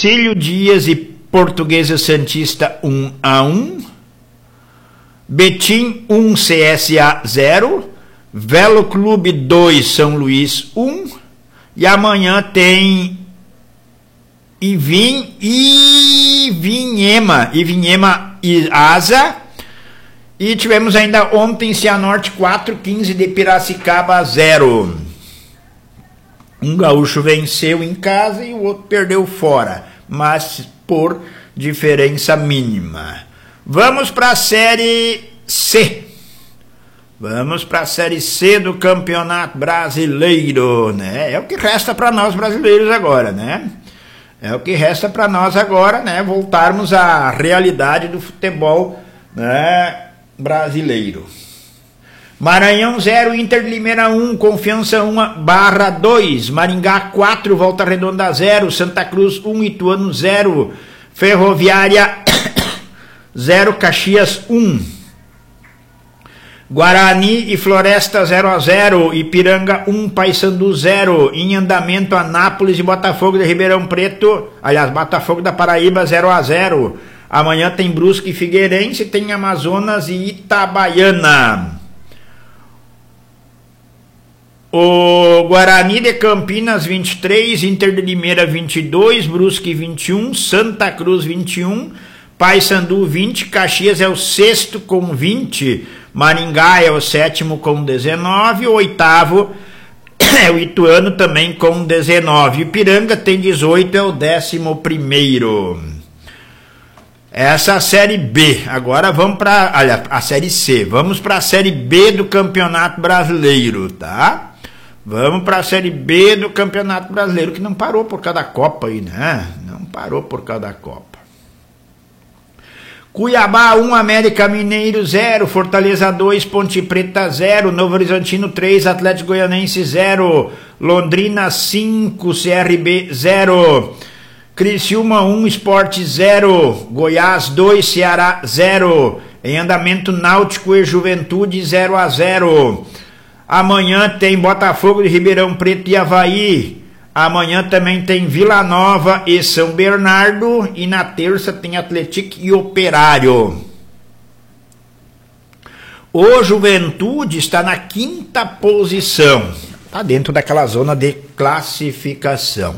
Cílio Dias e Portuguesa Santista 1-1. Betim 1, CSA 0. Velo Clube 2, São Luís 1. E amanhã tem Ivinhema e Asa. E tivemos ainda ontem Cianorte 4, 15 de Piracicaba 0. Um gaúcho venceu em casa e o outro perdeu fora, mas por diferença mínima. Vamos para a Série C. Vamos para a Série C do Campeonato Brasileiro, né? É o que resta para nós brasileiros agora, né? É o que resta para nós agora, né? Voltarmos à realidade do futebol, né, brasileiro. Maranhão 0, Inter de Limeira 1, Confiança 1/2, Maringá 4, Volta Redonda 0, Santa Cruz 1, Ituano 0, Ferroviária 0, Caxias 1, Guarani e Floresta 0-0, Ipiranga 1, Paysandu 0, em andamento Anápolis e Botafogo de Ribeirão Preto, aliás, Botafogo da Paraíba 0-0, amanhã tem Brusque e Figueirense, tem Amazonas e Itabaiana. O Guarani de Campinas 23, Inter de Limeira 22, Brusque 21, Santa Cruz 21, Paysandu 20, Caxias é o sexto com 20, Maringá é o sétimo com 19, o oitavo é o Ituano também com 19, Ipiranga tem 18, é o 11º. Essa é a Série B. Agora vamos para a Série C. Vamos para a Série B do Campeonato Brasileiro, tá? Vamos para a Série B do Campeonato Brasileiro, que não parou por causa da Copa aí, né? Não parou por causa da Copa. Cuiabá 1, América Mineiro 0, Fortaleza 2, Ponte Preta 0, Novo Horizontino 3, Atlético Goianense 0, Londrina 5, CRB 0, Criciúma 1, Sport 0, Goiás 2, Ceará 0, em andamento Náutico e Juventude 0-0. Amanhã tem Botafogo de Ribeirão Preto e Avaí. Amanhã também tem Vila Nova e São Bernardo. E na terça tem Atlético e Operário. O Juventude está na 5ª posição. Está dentro daquela zona de classificação.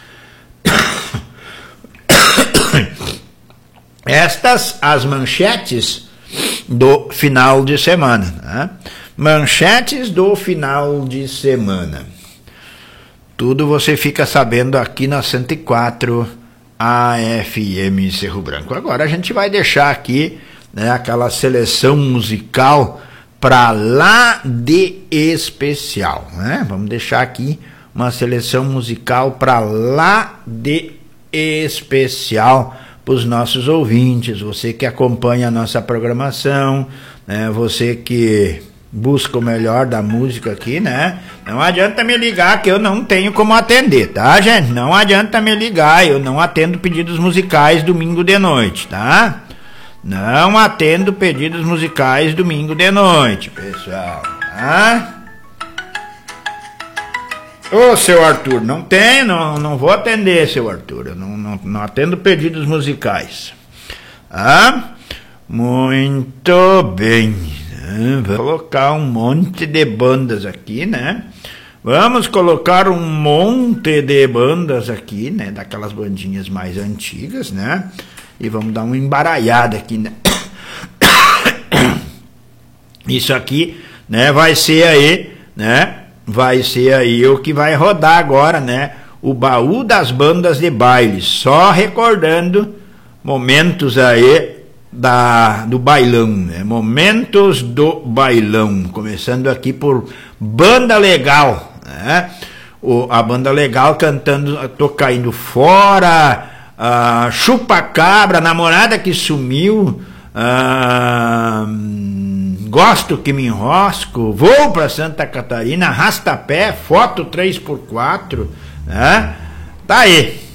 Estas as manchetes do final de semana, né? Manchetes do final de semana. Tudo você fica sabendo aqui na 104 AFM Cerro Branco. Agora a gente vai deixar aqui, né, aquela seleção musical para lá de especial, né? Vamos deixar aqui uma seleção musical para lá de especial para os nossos ouvintes, você que acompanha a nossa programação, né, você que busca o melhor da música aqui, né? Não adianta me ligar que eu não tenho como atender, tá, gente? Não adianta me ligar, eu não atendo pedidos musicais domingo de noite, tá? Não atendo pedidos musicais domingo de noite, pessoal, tá? Ô, seu Arthur, não tenho, não vou atender, seu Arthur, eu não atendo pedidos musicais, tá? Muito bem. Vamos colocar um monte de bandas aqui, né? Vamos colocar um monte de bandas aqui, né? Daquelas bandinhas mais antigas, né? E vamos dar uma embaralhada aqui, né? Isso aqui, né? Vai ser aí, né? Vai ser aí o que vai rodar agora, né? O baú das bandas de baile. Só recordando momentos aí do bailão, né? Momentos do bailão, começando aqui por Banda Legal, né? A Banda Legal cantando Tô Caindo Fora, Chupa Cabra, Namorada que Sumiu, Gosto que Me Enrosco, Vou pra Santa Catarina, Arrasta-Pé, Foto 3x4, né? Tá aí.